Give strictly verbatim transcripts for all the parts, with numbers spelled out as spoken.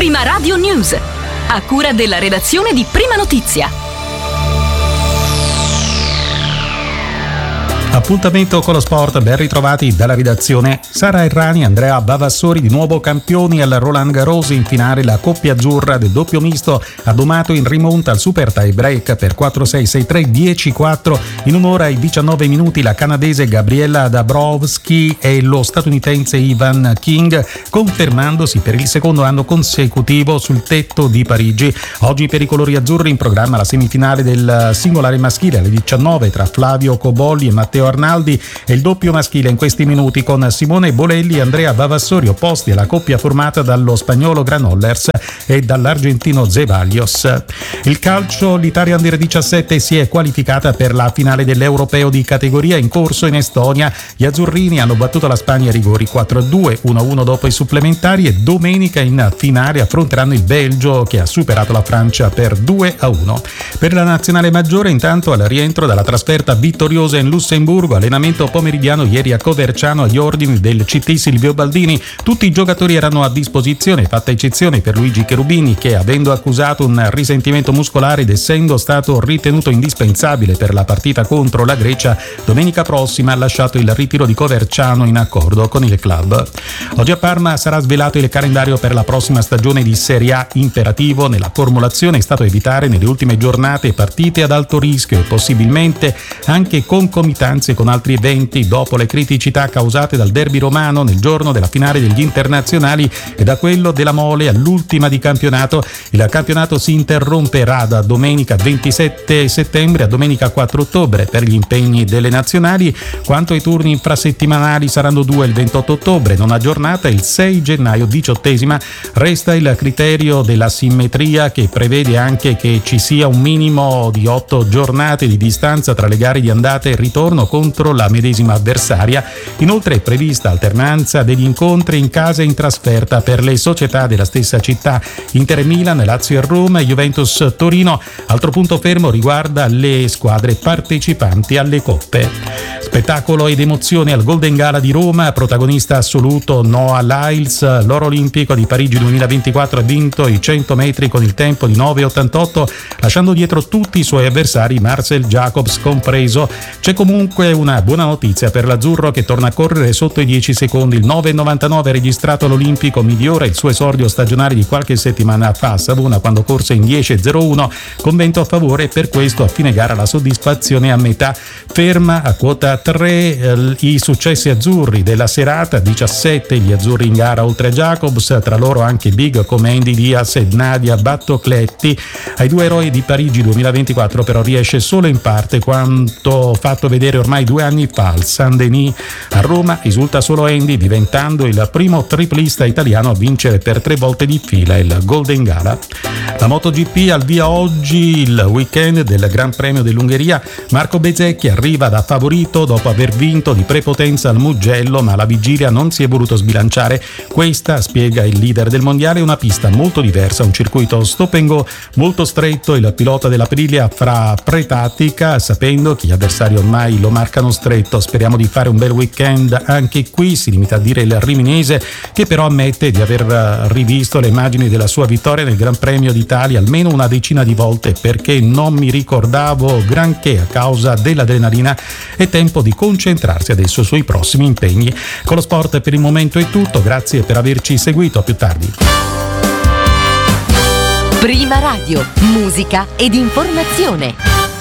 Prima Radio News, a cura della redazione di Prima Notizia. Appuntamento con lo sport, ben ritrovati dalla redazione. Sara Errani e Andrea Vavassori di nuovo campioni al Roland Garros. In finale la coppia azzurra del doppio misto ha domato in rimonta al super tie break per quattro sei sei tre dieci quattro. In un'ora e diciannove minuti la canadese Gabriela Dabrowski e lo statunitense Ivan King, confermandosi per il secondo anno consecutivo sul tetto di Parigi. Oggi per i colori azzurri in programma la semifinale del singolare maschile alle diciannove tra Flavio Cobolli e Matteo Arnaldi e il doppio maschile in questi minuti con Simone Bolelli e Andrea Vavassori opposti alla coppia formata dallo spagnolo Granollers e dall'argentino Zeballos. Il calcio, l'Italia Under diciassette si è qualificata per la finale dell'Europeo di categoria in corso in Estonia. Gli azzurrini hanno battuto la Spagna a rigori quattro a due, uno a uno dopo i supplementari e domenica in finale affronteranno il Belgio che ha superato la Francia per due a uno. Per la nazionale maggiore intanto al rientro dalla trasferta vittoriosa in Lussemburgo, allenamento pomeridiano ieri a Coverciano agli ordini del C T Silvio Baldini. Tutti i giocatori erano a disposizione, fatta eccezione per Luigi Cherubini che, avendo accusato un risentimento muscolare ed essendo stato ritenuto indispensabile per la partita contro la Grecia, domenica prossima ha lasciato il ritiro di Coverciano in accordo con il club. Oggi a Parma sarà svelato il calendario per la prossima stagione di Serie A. Imperativo nella formulazione è stato evitare nelle ultime giornate partite ad alto rischio e possibilmente anche concomitanze con altri eventi dopo le criticità causate dal derby romano nel giorno della finale degli internazionali e da quello della Mole all'ultima di campionato. Il campionato si interromperà da domenica ventisette settembre a domenica quattro ottobre per gli impegni delle nazionali. Quanto ai turni infrasettimanali saranno due il ventotto ottobre, nona giornata, il sei gennaio diciottesima. Resta il criterio della simmetria che prevede anche che ci sia un minimo di otto giornate di distanza tra le gare di andata e ritorno contro la medesima avversaria. Inoltre è prevista alternanza degli incontri in casa e in trasferta per le società della stessa città. Inter Milan, Lazio e Roma, Juventus Torino. Altro punto fermo riguarda le squadre partecipanti alle coppe. Spettacolo ed emozione al Golden Gala di Roma, protagonista assoluto Noah Lyles. L'oro olimpico di Parigi duemilaventiquattro ha vinto i cento metri con il tempo di nove ottantotto, lasciando dietro tutti i suoi avversari, Marcel Jacobs compreso. C'è comunque una buona notizia per l'azzurro che torna a correre sotto i dieci secondi. Il nove novantanove registrato all'Olimpico migliora il suo esordio stagionale di qualche settimana fa a Savona quando corse in dieci zero uno, con vento a favore e per questo a fine gara la soddisfazione è a metà. Ferma a quota tre eh, i successi azzurri della serata, diciassette gli azzurri in gara oltre a Jacobs, tra loro anche big come Andy Diaz e Nadia Battocletti. Ai due eroi di Parigi duemilaventiquattro però riesce solo in parte quanto fatto vedere ormai due anni fa al Saint-Denis. A Roma risulta solo Andy, diventando il primo triplista italiano a vincere per tre volte di fila il Golden Gala. La MotoGP al via oggi il weekend del Gran Premio dell'Ungheria. Marco Bezzecchi arriva da favorito dopo aver vinto di prepotenza al Mugello, ma alla vigilia non si è voluto sbilanciare. Questa, spiega il leader del mondiale, è una pista molto diversa, un circuito stop and go molto stretto. Il pilota dell'Aprilia farà pre-tattica sapendo che gli avversari ormai lo marcano stretto. Speriamo di fare un bel weekend anche qui, si limita a dire il riminese, che però ammette di aver rivisto le immagini della sua vittoria nel Gran Premio d'Italia almeno una decina di volte perché non mi ricordavo granché a causa dell'adrenalina. È tempo di concentrarsi adesso sui prossimi impegni. Con lo sport per il momento è tutto, grazie per averci seguito, a più tardi. Prima Radio, musica ed informazione.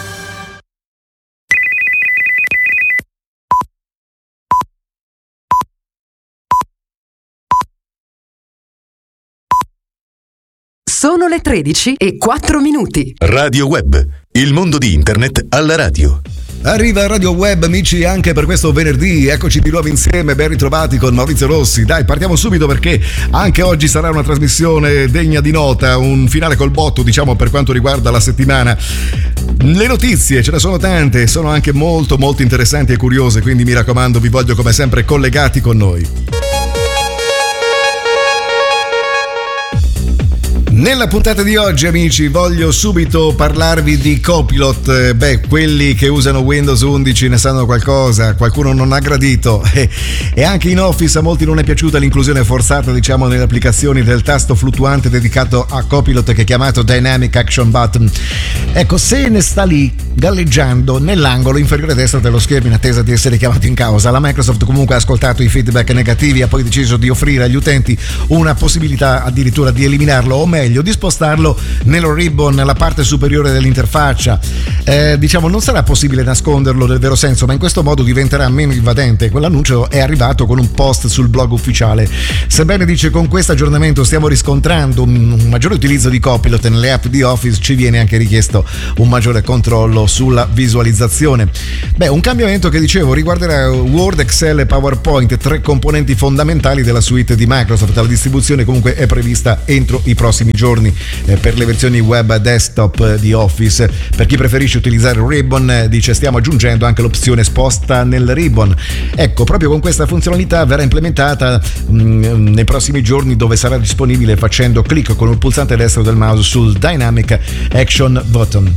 Sono le tredici e quattro minuti. Radio Web, il mondo di internet alla radio. Arriva Radio Web, amici, anche per questo venerdì. Eccoci di nuovo insieme, ben ritrovati con Maurizio Rossi. Dai, partiamo subito perché anche oggi sarà una trasmissione degna di nota, un finale col botto, diciamo, per quanto riguarda la settimana. Le notizie ce ne sono tante, sono anche molto molto interessanti e curiose, quindi mi raccomando, vi voglio come sempre collegati con noi. Nella puntata di oggi, amici, voglio subito parlarvi di Copilot. Beh, quelli che usano Windows undici ne sanno qualcosa, qualcuno non ha gradito e, e anche in Office a molti non è piaciuta l'inclusione forzata, diciamo, nelle applicazioni del tasto fluttuante dedicato a Copilot che è chiamato Dynamic Action Button. Ecco, se ne sta lì galleggiando nell'angolo inferiore destro dello schermo in attesa di essere chiamato in causa, la Microsoft comunque ha ascoltato i feedback negativi e ha poi deciso di offrire agli utenti una possibilità addirittura di eliminarlo, o meglio di spostarlo nello ribbon nella parte superiore dell'interfaccia. Eh, diciamo non sarà possibile nasconderlo nel vero senso, ma in questo modo diventerà meno invadente. Quell'annuncio è arrivato con un post sul blog ufficiale. Sebbene, dice, con questo aggiornamento stiamo riscontrando un maggiore utilizzo di Copilot nelle app di Office, ci viene anche richiesto un maggiore controllo sulla visualizzazione. Beh, un cambiamento che, dicevo, riguarderà Word, Excel e PowerPoint, tre componenti fondamentali della suite di Microsoft. La distribuzione comunque è prevista entro i prossimi giorni eh, per le versioni web desktop di Office. Per chi preferisce utilizzare il ribbon, eh, dice, stiamo aggiungendo anche l'opzione sposta nel ribbon. Ecco, proprio con questa funzionalità verrà implementata mh, nei prossimi giorni, dove sarà disponibile facendo clic con il pulsante destro del mouse sul Dynamic Action Button.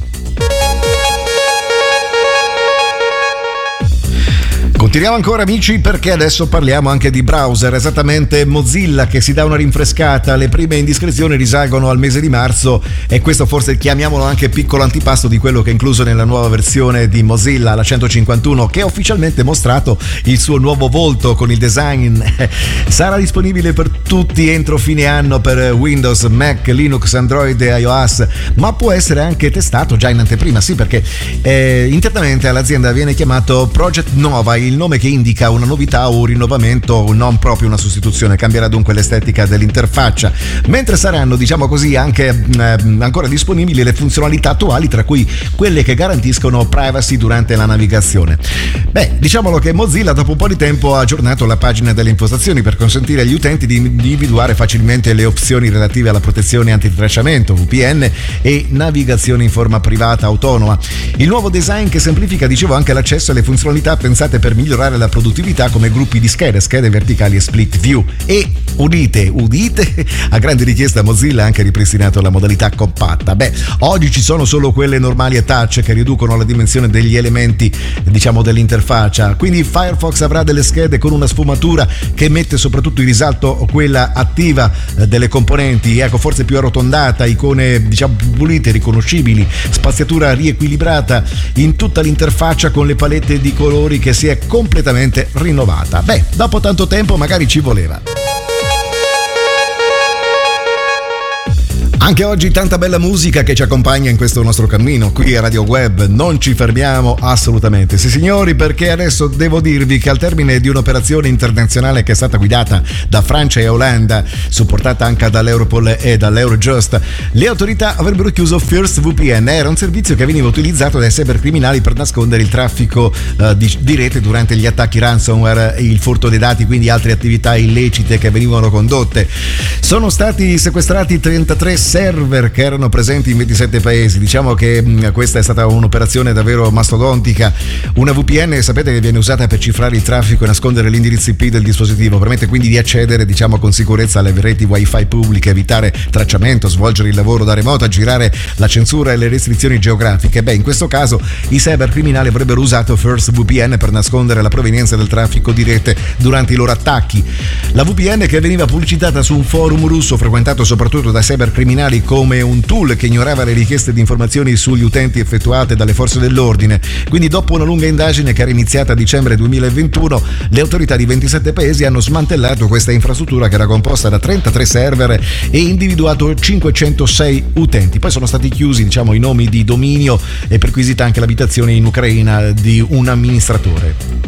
Continuiamo ancora, amici, perché adesso parliamo anche di browser, esattamente Mozilla che si dà una rinfrescata. Le prime indiscrezioni risalgono al mese di marzo e questo forse chiamiamolo anche piccolo antipasto di quello che è incluso nella nuova versione di Mozilla, la centocinquantuno, che ha ufficialmente mostrato il suo nuovo volto con il design. Sarà disponibile per tutti entro fine anno per Windows, Mac, Linux, Android e iOS, ma può essere anche testato già in anteprima, sì, perché eh, internamente all'azienda viene chiamato Project Nova, il nome che indica una novità o un rinnovamento, non proprio una sostituzione. Cambierà dunque l'estetica dell'interfaccia, mentre saranno, diciamo così, anche eh, ancora disponibili le funzionalità attuali, tra cui quelle che garantiscono privacy durante la navigazione. Beh, diciamolo che Mozilla dopo un po' di tempo ha aggiornato la pagina delle impostazioni per consentire agli utenti di individuare facilmente le opzioni relative alla protezione antitracciamento, V P N e navigazione in forma privata autonoma. Il nuovo design che semplifica, dicevo, anche l'accesso alle funzionalità pensate per migliorare la produttività, come gruppi di schede, schede verticali e split view. E udite, udite, a grande richiesta Mozilla ha anche ripristinato la modalità compatta. Beh, oggi ci sono solo quelle normali e touch che riducono la dimensione degli elementi, diciamo, dell'interfaccia. Quindi Firefox avrà delle schede con una sfumatura che mette soprattutto in risalto quella attiva delle componenti, ecco, forse più arrotondata, icone, diciamo, più pulite, riconoscibili, spaziatura riequilibrata in tutta l'interfaccia con le palette di colori che si è completamente rinnovata. Beh, dopo tanto tempo magari ci voleva. Anche oggi tanta bella musica che ci accompagna in questo nostro cammino qui a Radio Web. Non ci fermiamo assolutamente, sì signori, perché adesso devo dirvi che al termine di un'operazione internazionale che è stata guidata da Francia e Olanda, supportata anche dall'Europol e dall'Eurojust, le autorità avrebbero chiuso First V P N. Era un servizio che veniva utilizzato dai cybercriminali per nascondere il traffico uh, di, di rete durante gli attacchi ransomware, il furto dei dati, quindi altre attività illecite che venivano condotte. Sono stati sequestrati trentatré server che erano presenti in ventisette paesi. Diciamo che mh, questa è stata un'operazione davvero mastodontica. Una V P N, sapete, che viene usata per cifrare il traffico e nascondere l'indirizzo I P del dispositivo, permette quindi di accedere, diciamo, con sicurezza alle reti wifi pubbliche, evitare tracciamento, svolgere il lavoro da remoto, aggirare la censura e le restrizioni geografiche. Beh, in questo caso i cybercriminali avrebbero usato First V P N per nascondere la provenienza del traffico di rete durante i loro attacchi. La V P N, che veniva pubblicitata su un forum russo frequentato soprattutto da cybercriminali come un tool che ignorava le richieste di informazioni sugli utenti effettuate dalle forze dell'ordine. Quindi, dopo una lunga indagine che era iniziata a dicembre duemilaventuno, le autorità di ventisette paesi hanno smantellato questa infrastruttura che era composta da trentatré server e individuato cinquecentosei utenti. Poi sono stati chiusi, diciamo, i nomi di dominio e perquisita anche l'abitazione in Ucraina di un amministratore.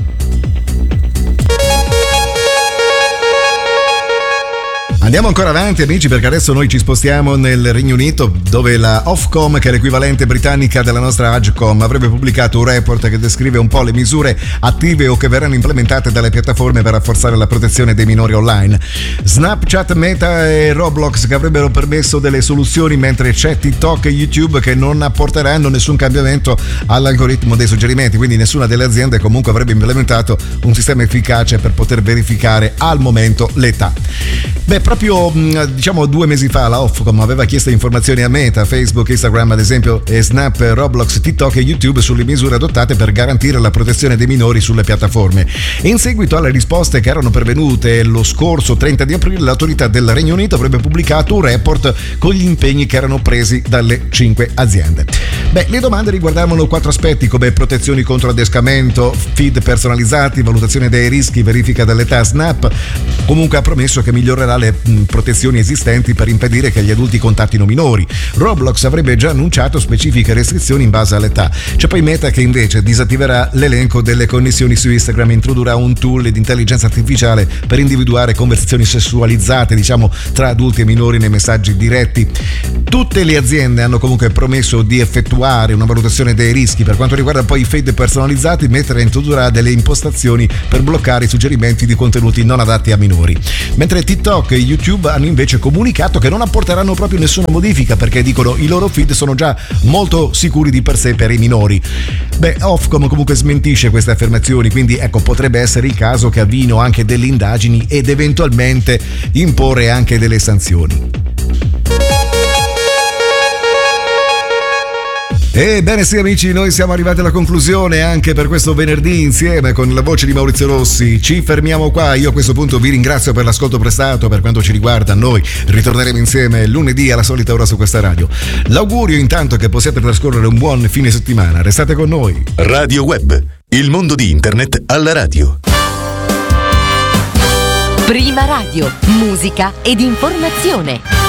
Andiamo ancora avanti, amici, perché adesso noi ci spostiamo nel Regno Unito, dove la Ofcom, che è l'equivalente britannica della nostra Agcom, avrebbe pubblicato un report che descrive un po' le misure attive o che verranno implementate dalle piattaforme per rafforzare la protezione dei minori online. Snapchat, Meta e Roblox che avrebbero permesso delle soluzioni, mentre c'è TikTok e YouTube che non apporteranno nessun cambiamento all'algoritmo dei suggerimenti, quindi nessuna delle aziende comunque avrebbe implementato un sistema efficace per poter verificare al momento l'età. Beh, proprio proprio diciamo due mesi fa la Ofcom aveva chiesto informazioni a Meta, Facebook, Instagram ad esempio, e Snap, Roblox, TikTok e YouTube sulle misure adottate per garantire la protezione dei minori sulle piattaforme. E in seguito alle risposte che erano pervenute lo scorso trenta di aprile, l'autorità del Regno Unito avrebbe pubblicato un report con gli impegni che erano presi dalle cinque aziende. Beh, le domande riguardavano quattro aspetti come protezioni contro adescamento, feed personalizzati, valutazione dei rischi, verifica dell'età. Snap comunque ha promesso che migliorerà le mh, protezioni esistenti per impedire che gli adulti contattino minori. Roblox avrebbe già annunciato specifiche restrizioni in base all'età. C'è poi Meta che invece disattiverà l'elenco delle connessioni su Instagram e introdurrà un tool di intelligenza artificiale per individuare conversazioni sessualizzate, diciamo, tra adulti e minori nei messaggi diretti. Tutte le aziende hanno comunque promesso di effettuare una valutazione dei rischi. Per quanto riguarda poi i feed personalizzati, Meta introdurrà delle impostazioni per bloccare i suggerimenti di contenuti non adatti a minori. Mentre TikTok e YouTube hanno invece comunicato che non apporteranno proprio nessuna modifica perché dicono i loro feed sono già molto sicuri di per sé per i minori. Beh, Ofcom comunque smentisce queste affermazioni, quindi ecco, potrebbe essere il caso che avviino anche delle indagini ed eventualmente imporre anche delle sanzioni. Ebbene sì amici, noi siamo arrivati alla conclusione anche per questo venerdì insieme con la voce di Maurizio Rossi. Ci fermiamo qua, io a questo punto vi ringrazio per l'ascolto prestato. Per quanto ci riguarda, noi ritorneremo insieme lunedì alla solita ora su questa radio. L'augurio intanto che possiate trascorrere un buon fine settimana, restate con noi. Radio Web, il mondo di internet alla radio. Prima Radio, musica ed informazione.